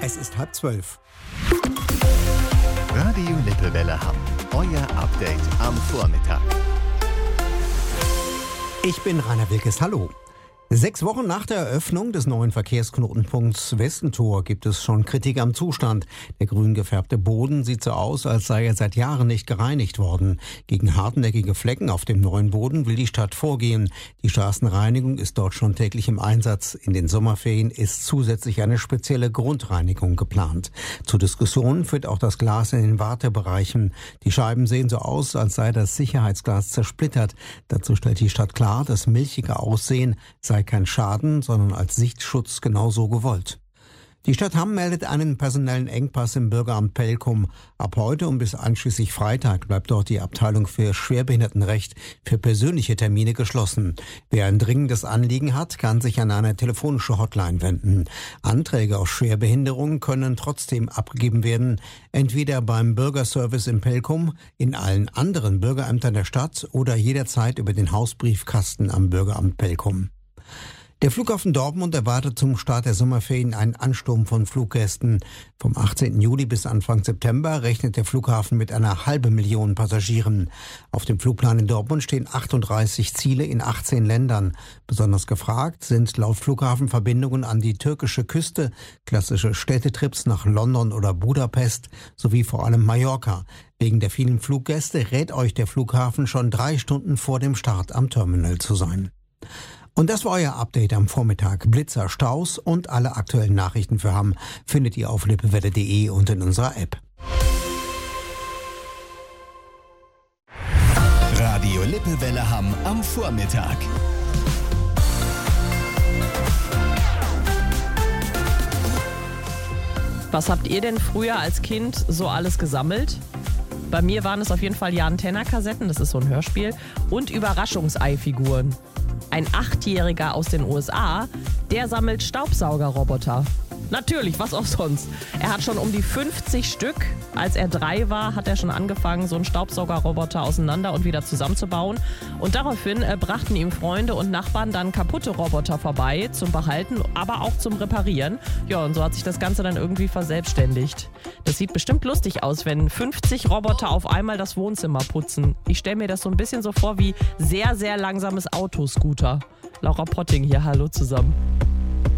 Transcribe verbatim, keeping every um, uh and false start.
Es ist halb zwölf. Radio Lippewelle Hamm. Euer Update am Vormittag. Ich bin Rainer Wilkes. Hallo. Sechs Wochen nach der Eröffnung des neuen Verkehrsknotenpunkts Westentor gibt es schon Kritik am Zustand. Der grün gefärbte Boden sieht so aus, als sei er seit Jahren nicht gereinigt worden. Gegen hartnäckige Flecken auf dem neuen Boden will die Stadt vorgehen. Die Straßenreinigung ist dort schon täglich im Einsatz. In den Sommerferien ist zusätzlich eine spezielle Grundreinigung geplant. Zur Diskussion führt auch das Glas in den Wartebereichen. Die Scheiben sehen so aus, als sei das Sicherheitsglas zersplittert. Dazu stellt die Stadt klar, das milchige Aussehen sei kein Schaden, sondern als Sichtschutz genauso gewollt. Die Stadt Hamm meldet einen personellen Engpass im Bürgeramt Pelkum. Ab heute und bis einschließlich Freitag bleibt dort die Abteilung für Schwerbehindertenrecht für persönliche Termine geschlossen. Wer ein dringendes Anliegen hat, kann sich an eine telefonische Hotline wenden. Anträge auf Schwerbehinderung können trotzdem abgegeben werden, entweder beim Bürgerservice in Pelkum, in allen anderen Bürgerämtern der Stadt oder jederzeit über den Hausbriefkasten am Bürgeramt Pelkum. Der Flughafen Dortmund erwartet zum Start der Sommerferien einen Ansturm von Fluggästen. Vom achtzehnten Juli bis Anfang September rechnet der Flughafen mit einer halben Million Passagieren. Auf dem Flugplan in Dortmund stehen achtunddreißig Ziele in achtzehn Ländern. Besonders gefragt sind laut Flughafen Verbindungen an die türkische Küste, klassische Städtetrips nach London oder Budapest sowie vor allem Mallorca. Wegen der vielen Fluggäste rät euch der Flughafen schon drei Stunden vor dem Start am Terminal zu sein. Und das war euer Update am Vormittag. Blitzer, Staus und alle aktuellen Nachrichten für Hamm findet ihr auf lippewelle punkt de und in unserer App. Radio Lippewelle Hamm am Vormittag. Was habt ihr denn früher als Kind so alles gesammelt? Bei mir waren es auf jeden Fall Jan-Tenner-Kassetten, das ist so ein Hörspiel, und Überraschungseifiguren. Ein Achtjähriger aus den U S A, der sammelt Staubsaugerroboter. Natürlich, was auch sonst. Er hat schon um die fünfzig Stück. Als er drei war, hat er schon angefangen, so einen Staubsaugerroboter auseinander und wieder zusammenzubauen. Und daraufhin äh, brachten ihm Freunde und Nachbarn dann kaputte Roboter vorbei zum Behalten, aber auch zum Reparieren. Ja, und so hat sich das Ganze dann irgendwie verselbstständigt. Das sieht bestimmt lustig aus, wenn fünfzig Roboter auf einmal das Wohnzimmer putzen. Ich stelle mir das so ein bisschen so vor wie sehr, sehr langsames Autoscooter. Laura Potting hier, hallo zusammen.